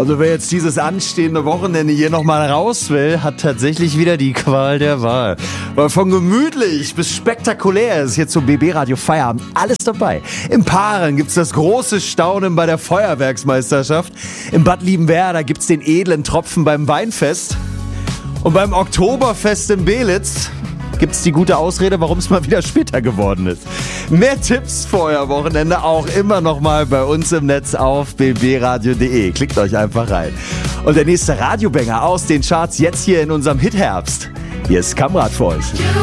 Also wer jetzt dieses anstehende Wochenende hier nochmal raus will, hat tatsächlich wieder die Qual der Wahl. Weil von gemütlich bis spektakulär ist hier zum BB Radio Feierabend alles dabei. Im Paaren gibt's das große Staunen bei der Feuerwerksmeisterschaft. Im Bad Liebenwerda gibt's den edlen Tropfen beim Weinfest. Und beim Oktoberfest in Belitz gibt's die gute Ausrede, warum es mal wieder später geworden ist. Mehr Tipps für euer Wochenende auch immer noch mal bei uns im Netz auf bbradio.de. Klickt euch einfach rein. Und der nächste Radiobanger aus den Charts jetzt hier in unserem Hitherbst. Hier ist Kamrat für euch.